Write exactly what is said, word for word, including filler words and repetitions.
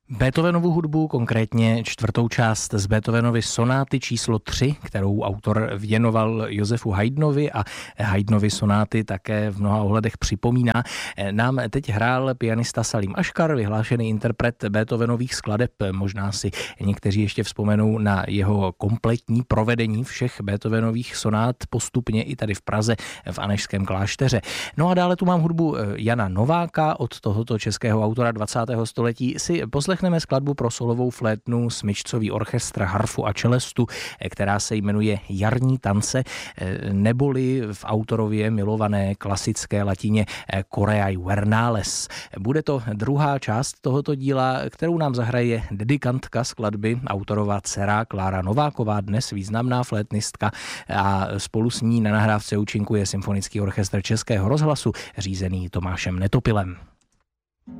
Beethovenovu hudbu, konkrétně čtvrtou část z Beethovenovy sonáty číslo tři, kterou autor věnoval Josefu Haydnovi a Haydnovy sonáty také v mnoha ohledech připomíná, nám teď hrál pianista Salim Aškar, vyhlášený interpret Beethovenových skladeb. Možná si někteří ještě vzpomenou na jeho kompletní provedení všech Beethovenových sonát postupně i tady v Praze v Anežském klášteře. No a dále tu mám hudbu Jana Nováka, od tohoto českého autora dvacátého století si poslechneme skladbu pro solovou flétnu, smyčcový orchestr, harfu a čelestu, která se jmenuje Jarní tance, neboli v autorově milované klasické latině Choreae Vernales. Bude to druhá část tohoto díla, kterou nám zahraje dedikantka skladby, autorova dcera Klára Nováková, dnes významná flétnistka, a spolu s ní na nahrávce účinkuje Symfonický orchestr Českého rozhlasu, řízený Tomášem Netopilem.